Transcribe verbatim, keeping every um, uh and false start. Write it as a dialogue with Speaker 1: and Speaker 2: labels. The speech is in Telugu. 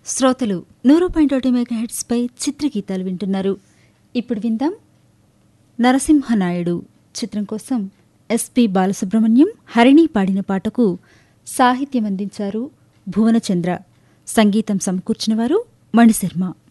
Speaker 1: శ్రోతలు నూరు పాయింట్ ఒకటి మెగా హెడ్స్ పై చిత్రగీతాలు వింటున్నారు. ఇప్పుడు విందాం నరసింహనాయుడు చిత్రం కోసం ఎస్పి బాలసుబ్రహ్మణ్యం, హరిణి పాడిన పాటకు సాహిత్యం అందించారు భువనచంద్ర. సంగీతం సమకూర్చినవారు మణిశర్మ.